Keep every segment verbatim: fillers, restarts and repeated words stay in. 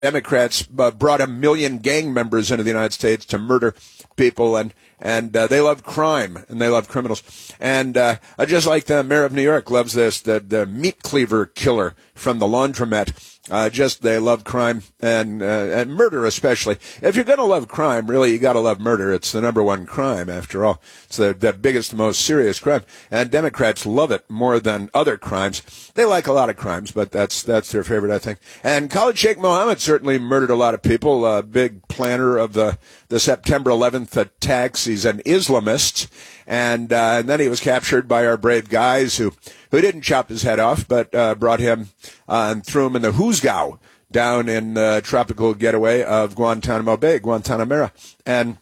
Democrats uh, brought a million gang members into the United States to murder people, and and uh, they love crime and they love criminals. And uh, just like the mayor of New York loves this, the, the meat cleaver killer from the laundromat. Uh, just they love crime and uh, and murder especially. If you're going to love crime, really, you got to love murder. It's the number one crime, after all. It's the, the biggest, most serious crime. And Democrats love it more than other crimes. They like a lot of crimes, but that's that's their favorite, I think. And Khalid Sheikh Mohammed certainly murdered a lot of people. A big planner of the, the September eleventh attacks. He's an Islamist. And, uh, and then he was captured by our brave guys who, who didn't chop his head off, but uh, brought him uh, and threw him in the Hoosgow down in the uh, tropical getaway of Guantanamo Bay, Guantanamera. And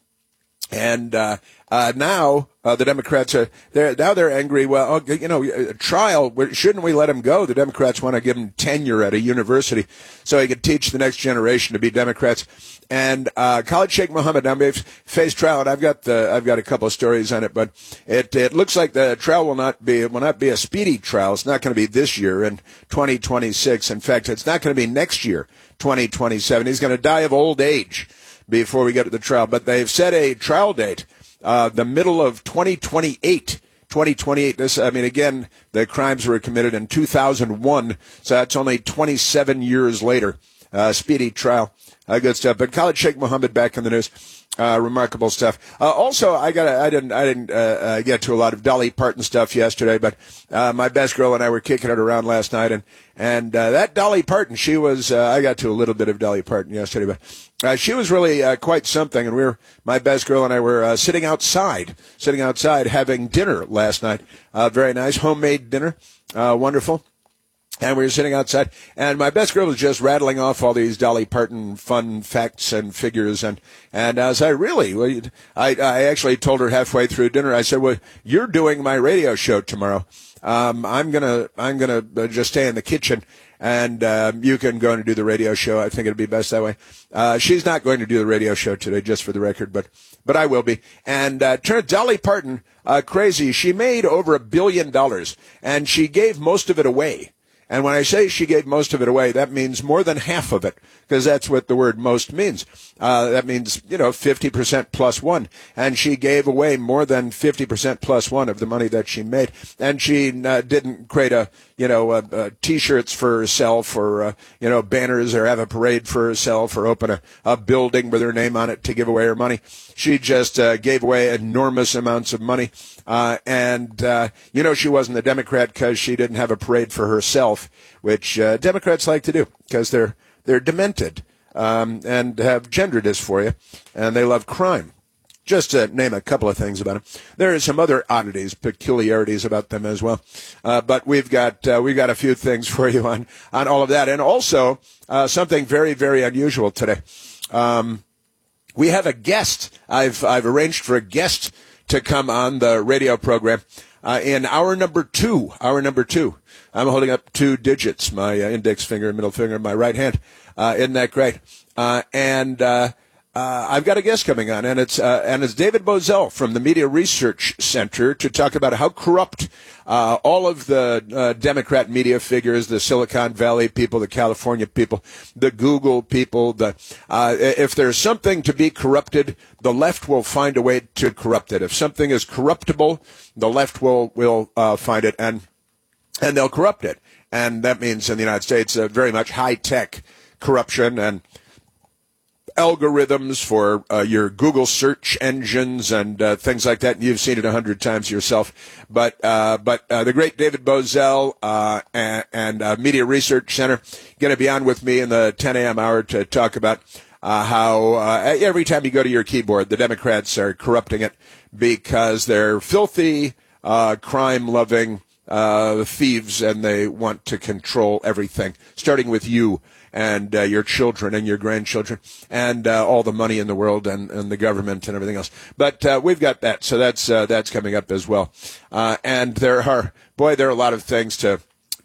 and uh, uh, now uh, the Democrats are they're now they're angry. Well, you know, a trial, shouldn't we let him go? The Democrats want to give him tenure at a university so he could teach the next generation to be Democrats. And uh, Khalid Sheikh Mohammed now may face trial, and I've got the I've got a couple of stories on it, but it it looks like the trial will not be will not be a speedy trial. It's not going to be this year in twenty twenty-six. In fact, it's not going to be next year, twenty twenty-seven. He's going to die of old age before we get to the trial. But they've set a trial date, uh, the middle of twenty twenty-eight. twenty twenty-eight. This, I mean, again, the crimes were committed in two thousand one, so that's only twenty-seven years later. Uh, speedy trial. Uh, good stuff. But Khalid Sheikh Mohammed back in the news. Uh, remarkable stuff. Uh, also, I got I didn't I didn't uh, uh, get to a lot of Dolly Parton stuff yesterday, but uh, my best girl and I were kicking it around last night, and and uh, that Dolly Parton, she was. Uh, I got to a little bit of Dolly Parton yesterday, but uh, she was really uh, quite something. And we were my best girl and I were uh, sitting outside, sitting outside having dinner last night. Uh, very nice homemade dinner, uh, wonderful. And we were sitting outside, and my best girl was just rattling off all these Dolly Parton fun facts and figures, and and I was like, really? Well, you, I I actually told her halfway through dinner, I said, well, you're doing my radio show tomorrow. Um, I'm gonna I'm gonna just stay in the kitchen, and um, you can go and do the radio show. I think it'd be best that way. Uh, she's not going to do the radio show today, just for the record, but but I will be. And uh, turned Dolly Parton uh, crazy. She made over a billion dollars, and she gave most of it away. And when I say she gave most of it away, that means more than half of it, because that's what the word most means. Uh, that means, you know, fifty percent plus one. And she gave away more than fifty percent plus one of the money that she made. And she uh, didn't create a, you know, uh, uh, T-shirts for herself, or, uh, you know, banners, or have a parade for herself, or open a, a building with her name on it to give away her money. She just uh, gave away enormous amounts of money. Uh, and, uh, you know, she wasn't a Democrat because she didn't have a parade for herself, which uh, Democrats like to do because they're they're demented um, and have gender dysphoria, and they love crime. Just to name a couple of things about them. There are some other oddities, peculiarities about them as well. Uh, but we've got uh, we've got a few things for you on, on all of that. And also uh, something very, very unusual today. Um, we have a guest. I've I've arranged for a guest to come on the radio program uh, in hour number two. Hour number two. I'm holding up two digits, my uh, index finger and middle finger in my right hand. Uh, isn't that great? Uh, and uh, uh, I've got a guest coming on, and it's uh, and it's David Bozell from the Media Research Center to talk about how corrupt uh, all of the uh, Democrat media figures, the Silicon Valley people, the California people, the Google people. The uh, if there's something to be corrupted, the left will find a way to corrupt it. If something is corruptible, the left will will uh, find it and and they'll corrupt it. And that means in the United States uh, very much high tech corruption and algorithms for uh, your Google search engines and uh, things like that. And you've seen it a hundred times yourself. But uh, but uh, the great David Bozell uh, and, and uh, Media Research Center going to be on with me in the ten a.m. hour to talk about uh, how uh, every time you go to your keyboard, the Democrats are corrupting it because they're filthy, uh, crime-loving uh thieves, and they want to control everything, starting with you and uh, your children and your grandchildren and uh, all the money in the world and, and the government and everything else. But uh, we've got that, so that's uh, that's coming up as well. Uh, and there are, boy, there are a lot of things to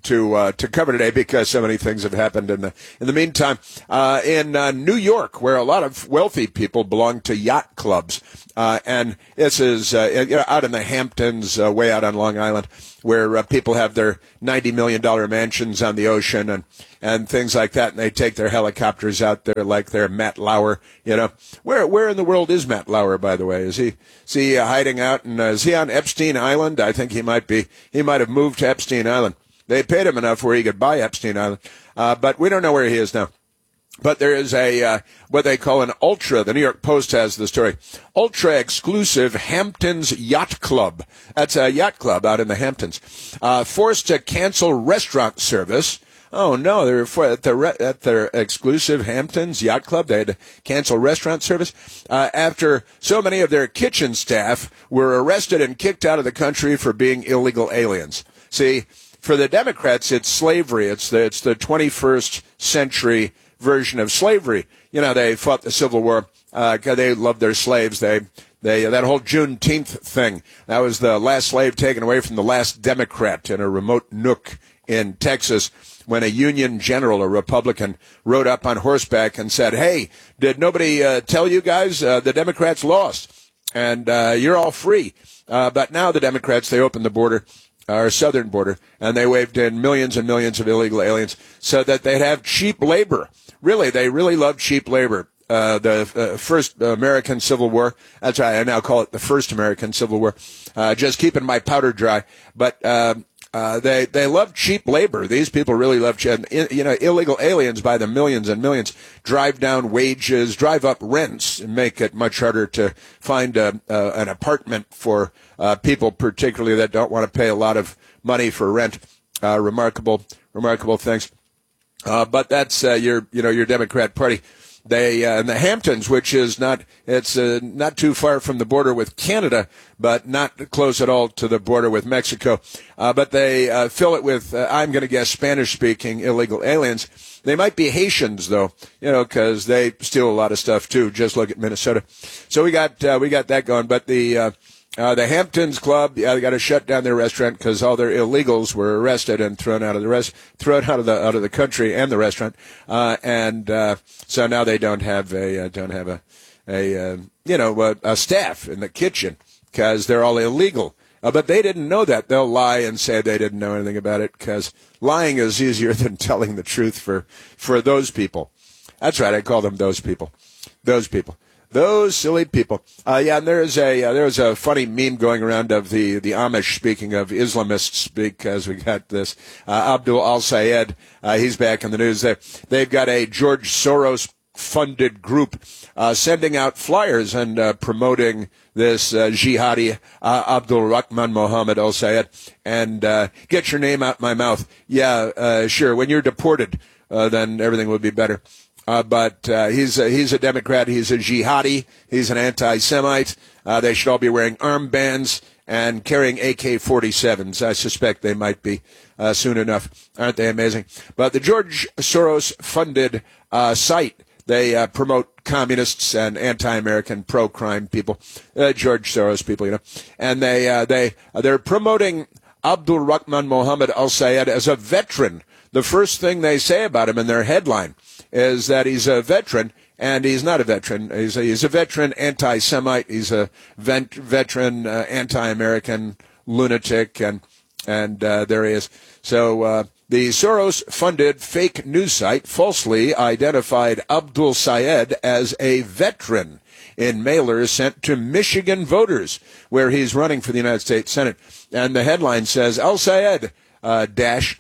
to uh, to cover today because so many things have happened in the in the meantime. Uh, in uh, New York, where a lot of wealthy people belong to yacht clubs, uh, and this is uh, you know, out in the Hamptons, uh, way out on Long Island, where uh, people have their ninety million dollars mansions on the ocean and, and things like that, and they take their helicopters out there like they're Matt Lauer, you know. Where where in the world is Matt Lauer, by the way? Is he is he uh, hiding out, and uh, is he on Epstein Island? I think he might be. He might have moved to Epstein Island. They paid him enough where he could buy Epstein Island, uh, but we don't know where he is now. But there is a, uh, what they call an ultra, the New York Post has the story, ultra-exclusive Hamptons Yacht Club. That's a yacht club out in the Hamptons. Uh, forced to cancel restaurant service. Oh, no, they're for, at, the re- at their exclusive Hamptons Yacht Club, they had to cancel restaurant service uh, after so many of their kitchen staff were arrested and kicked out of the country for being illegal aliens. See, for the Democrats, it's slavery. It's the, it's the twenty-first century version of slavery. You know, they fought the Civil War. Uh, they loved their slaves. They, they, that whole Juneteenth thing, that was the last slave taken away from the last Democrat in a remote nook in Texas when a Union general, a Republican, rode up on horseback and said, hey, did nobody uh, tell you guys uh, the Democrats lost and uh, you're all free? Uh, but now the Democrats, they opened the border, our southern border, and they waved in millions and millions of illegal aliens so that they'd have cheap labor. Really, they really love cheap labor. Uh, the uh, first American Civil War, that's why I now call it the first American Civil War, uh, just keeping my powder dry. But uh, uh, they they love cheap labor. These people really love cheap. You know, illegal aliens by the millions and millions drive down wages, drive up rents, and make it much harder to find a, uh, an apartment for uh, people, particularly that don't want to pay a lot of money for rent. Uh, remarkable, remarkable things. Uh, but that's uh, your, you know, your Democrat Party. They uh, in the Hamptons, which is not, it's uh, not too far from the border with Canada, but not close at all to the border with Mexico. Uh, but they uh, fill it with, uh, I'm going to guess, Spanish-speaking illegal aliens. They might be Haitians, though, you know, because they steal a lot of stuff too. Just look at Minnesota. So we got uh, we got that going. But the uh, Uh, the Hamptons Club, yeah, they got to shut down their restaurant because all their illegals were arrested and thrown out of the rest, thrown out of the out of the country and the restaurant, uh, and uh, so now they don't have a uh, don't have a a uh, you know a, a staff in the kitchen because they're all illegal. Uh, but they didn't know that. They'll lie and say they didn't know anything about it because lying is easier than telling the truth for for those people. That's right. I call them those people. Those people. Those silly people. Uh, yeah, and there's a uh, there's a funny meme going around of the, the Amish, speaking of Islamists, because we got this uh, Abdul al-Sayed. Uh, he's back in the news. They, they've got a George Soros-funded group uh, sending out flyers and uh, promoting this uh, jihadi, uh, Abdul Rahman Mohammed al-Sayed. And uh, get your name out my mouth. Yeah, uh, sure. When you're deported, uh, then everything will be better. Uh, but uh, he's a, he's a Democrat. He's a jihadi. He's an anti-Semite. Uh, they should all be wearing armbands and carrying A K forty-sevens. I suspect they might be uh, soon enough. Aren't they amazing? But the George Soros-funded uh, site, they uh, promote communists and anti-American pro-crime people, uh, George Soros people, you know, and they uh, they uh, they're promoting Abdul Rahman Mohammed al-Sayed as a veteran. The first thing they say about him in their headline is that he's a veteran, and he's not a veteran. He's a, he's a veteran anti-Semite. He's a vet, veteran uh, anti-American lunatic, and and uh, there he is. So uh, the Soros-funded fake news site falsely identified Abdul Sayed as a veteran in mailers sent to Michigan voters, where he's running for the United States Senate. And the headline says, Al-Sayed, uh, dash,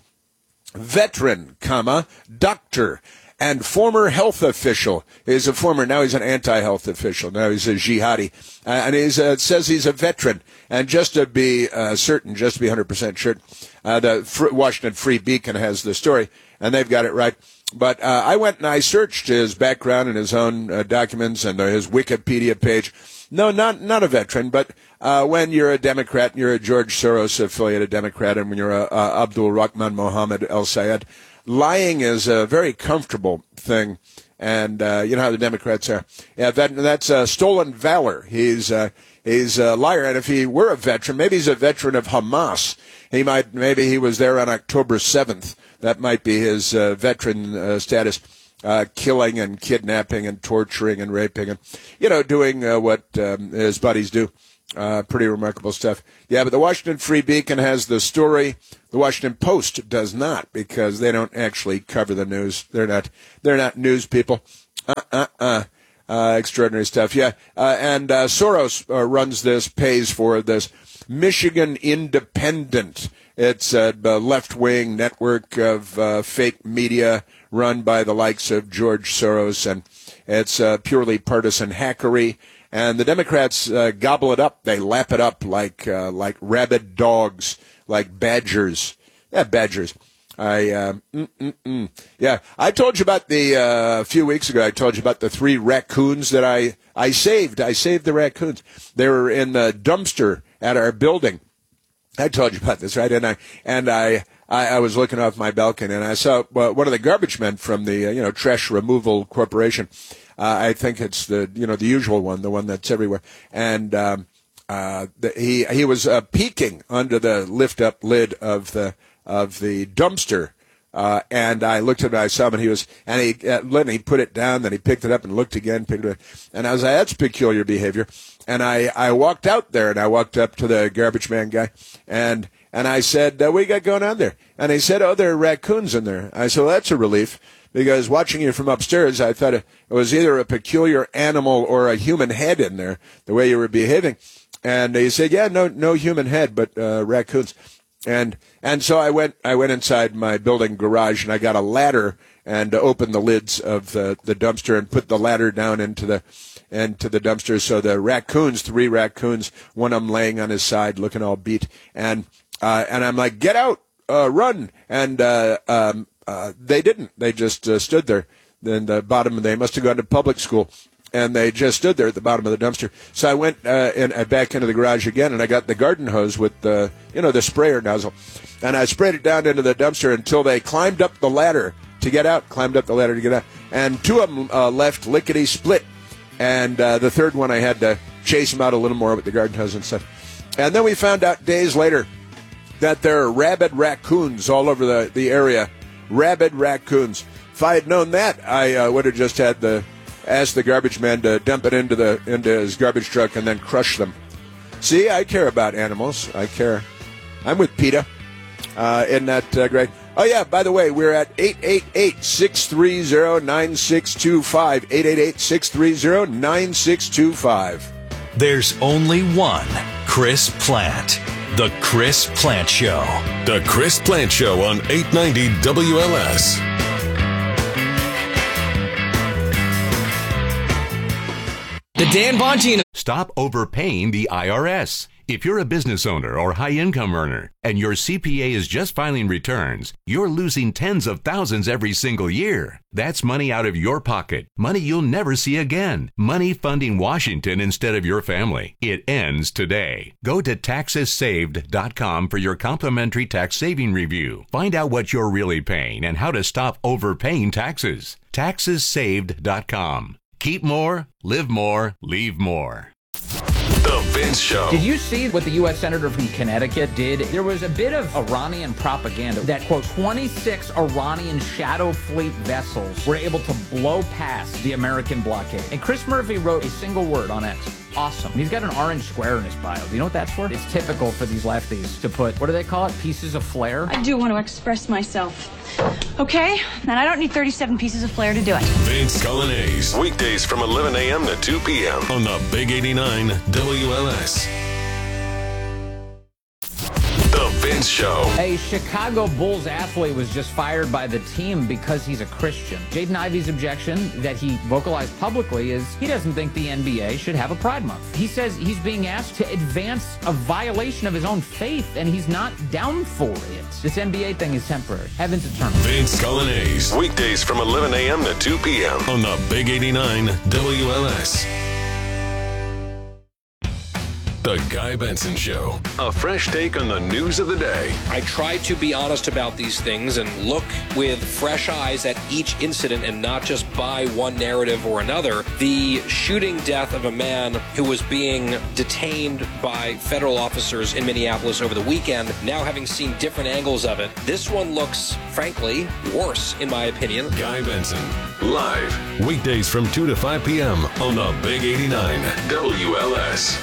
veteran, comma, doctor, and former health official. He's a former, now he's an anti-health official. Now he's a jihadi. Uh, and he uh, says he's a veteran. And just to be uh, certain, just to be one hundred percent sure, uh, the F- Washington Free Beacon has the story, and they've got it right. But uh, I went and I searched his background and his own uh, documents and uh, his Wikipedia page. No, not not a veteran, but uh, when you're a Democrat, and you're a George Soros-affiliated Democrat, and when you're a, a Abdul Rahman Mohammed al-Sayed, lying is a very comfortable thing, and uh, you know how the Democrats are. Yeah, that, that's uh, stolen valor. He's uh, he's a liar. And if he were a veteran, maybe he's a veteran of Hamas. He might, maybe he was there on October seventh. That might be his uh, veteran uh, status, uh, killing and kidnapping and torturing and raping and, you know, doing uh, what um, his buddies do. Uh, pretty remarkable stuff. Yeah, but the Washington Free Beacon has the story. The Washington Post does not, because they don't actually cover the news. They're not, they're not news people. Uh, uh, uh. Uh, extraordinary stuff. Yeah. Uh, and uh, Soros uh, runs this, pays for this. Michigan Independent. It's a, a left-wing network of uh, fake media run by the likes of George Soros, and it's uh, purely partisan hackery. And the Democrats uh, gobble it up. They lap it up like uh, like rabid dogs, like badgers. Yeah, badgers. I uh, mm, mm, mm. yeah. I told you about the uh, a few weeks ago. I told you about the three raccoons that I I saved. I saved the raccoons. They were in the dumpster at our building. I told you about this, right? And I and I I, I was looking off my balcony, and I saw uh, one of the garbage men from the uh, you know Trash Removal Corporation. Uh, I think it's the you know the usual one, the one that's everywhere, and um, uh, the, he he was uh, peeking under the lift up lid of the. of the dumpster, uh, and I looked at it, I saw him, and he was, and he, uh, and he put it down, then he picked it up and looked again, picked it up, and I was like, that's peculiar behavior, and I, I walked out there, and I walked up to the garbage man guy, and, and I said, uh, what you got going on there? And he said, oh, there are raccoons in there. I said, well, that's a relief, because watching you from upstairs, I thought it was either a peculiar animal or a human head in there, the way you were behaving, and he said, yeah, no, no human head, but, uh, raccoons. And and so I went I went inside my building garage, and I got a ladder and opened the lids of the, the dumpster and put the ladder down into the into the dumpster. So the raccoons, three raccoons, one of them laying on his side, looking all beat, and uh, and I'm like, get out, uh, run, and uh, um, uh, they didn't. They just uh, stood there. Then the bottom, they must have gone to public school. And they just stood there at the bottom of the dumpster. So I went uh, in, uh, back into the garage again, and I got the garden hose with the, you know, the sprayer nozzle. And I sprayed it down into the dumpster until they climbed up the ladder to get out, climbed up the ladder to get out. And two of them uh, left lickety-split. And uh, the third one, I had to chase him out a little more with the garden hose and stuff. And then we found out days later that there are rabid raccoons all over the, the area. Rabid raccoons. If I had known that, I uh, would have just had the... asked the garbage man to dump it into the into his garbage truck and then crush them. See, I care about animals. I care. I'm with PETA. Uh, isn't that uh, great? Oh, yeah, by the way, we're at eight eight eight, six three zero, nine six two five. eight eight eight, six three zero, nine six two five. There's only one Chris Plante. The Chris Plante Show. The Chris Plante Show on eight ninety W L S. The Dan Bongino. Stop overpaying the I R S. If you're a business owner or high-income earner and your C P A is just filing returns, you're losing tens of thousands every single year. That's money out of your pocket, money you'll never see again, money funding Washington instead of your family. It ends today. Go to taxes saved dot com for your complimentary tax saving review. Find out what you're really paying and how to stop overpaying taxes. taxes saved dot com. Keep more, live more, leave more. The Vince Show. Did you see what the U S Senator from Connecticut did? There was a bit of Iranian propaganda that, quote, twenty-six Iranian shadow fleet vessels were able to blow past the American blockade. And Chris Murphy wrote a single word on X. Awesome. He's got an orange square in his bio. Do you know what that's for? It's typical for these lefties to put, what do they call it? Pieces of flair? I do want to express myself. Okay? And I don't need thirty-seven pieces of flair to do it. Vince Colonnese. Weekdays from eleven a.m. to two p.m. on the Big eighty-nine W L S. The Vince Show. A Chicago Bulls athlete was just fired by the team because he's a Christian. Jaden Ivey's objection that he vocalized publicly is he doesn't think the N B A should have a Pride Month. He says he's being asked to advance a violation of his own faith, and he's not down for it. This N B A thing is temporary. Heaven's eternal. Vince Colonnese. Weekdays from eleven a.m. to two p.m. on the Big eighty-nine W L S. The Guy Benson Show. A fresh take on the news of the day. I try to be honest about these things and look with fresh eyes at each incident and not just buy one narrative or another. The shooting death of a man who was being detained by federal officers in Minneapolis over the weekend, now having seen different angles of it, this one looks, frankly, worse, in my opinion. Guy Benson, live, weekdays from two to five p.m. on the Big eighty-nine W L S.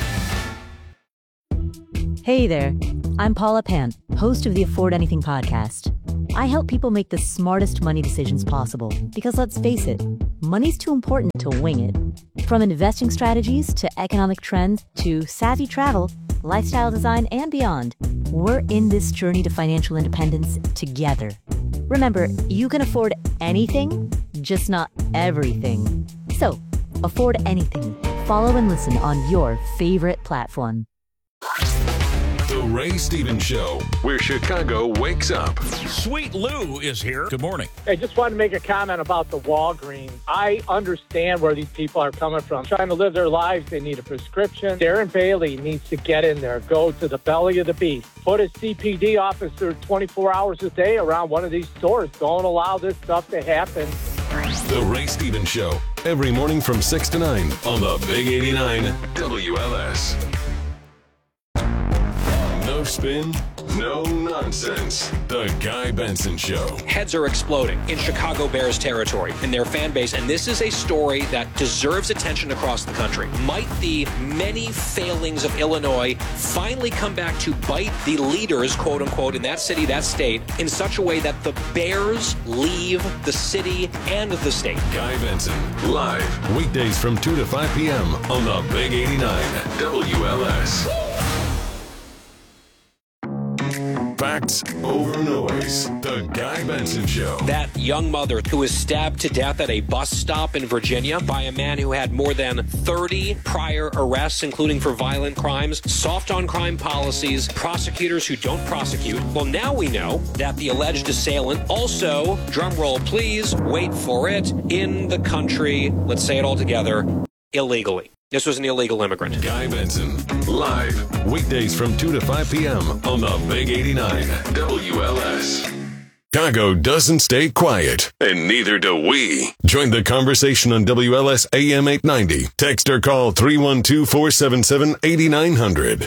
Hey there, I'm Paula Pant, host of the Afford Anything podcast. I help people make the smartest money decisions possible because, let's face it, money's too important to wing it. From investing strategies to economic trends to savvy travel, lifestyle design, and beyond, we're in this journey to financial independence together. Remember, you can afford anything, just not everything. So, afford anything. Follow and listen on your favorite platform. The Ray Stevens Show, where Chicago wakes up. Sweet Lou is here. Good morning. I just wanted to make a comment about the Walgreens. I understand where these people are coming from. Trying to live their lives, they need a prescription. Darren Bailey needs to get in there, go to the belly of the beast. Put a C P D officer twenty-four hours a day around one of these stores. Don't allow this stuff to happen. The Ray Stevens Show, every morning from six to nine on the Big eighty-nine W L S. No spin, no nonsense. The Guy Benson Show. Heads are exploding in Chicago Bears territory, in their fan base, and this is a story that deserves attention across the country. Might the many failings of Illinois finally come back to bite the leaders, quote unquote, in that city, that state, in such a way that the Bears leave the city and the state? Guy Benson, live, weekdays from two to five p.m. on the Big eighty-nine W L S. Facts over noise. The Guy Benson Show. That young mother who was stabbed to death at a bus stop in Virginia by a man who had more than thirty prior arrests, including for violent crimes, soft on crime policies, prosecutors who don't prosecute. Well, now we know that the alleged assailant also, drumroll please, wait for it, in the country, let's say it all together, illegally. This was an illegal immigrant. Guy Benson, live, weekdays from two to five p.m. on the Big eighty-nine W L S. Chicago doesn't stay quiet, and neither do we. Join the conversation on W L S A M eight ninety. Text or call three one two, four seven seven, eight nine zero zero.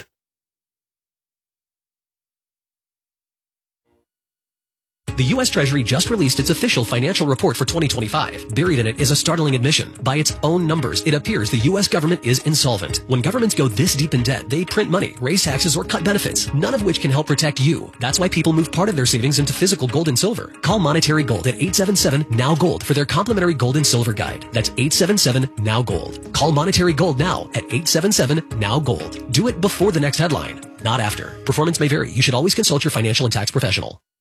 The U S Treasury just released its official financial report for twenty twenty-five. Buried in it is a startling admission. By its own numbers, it appears the U S government is insolvent. When governments go this deep in debt, they print money, raise taxes, or cut benefits, none of which can help protect you. That's why people move part of their savings into physical gold and silver. Call Monetary Gold at eight seven seven, N O W Gold for their complimentary gold and silver guide. That's eight seven seven, N O W Gold. Call Monetary Gold now at eight seven seven, N O W Gold. Do it before the next headline, not after. Performance may vary. You should always consult your financial and tax professional.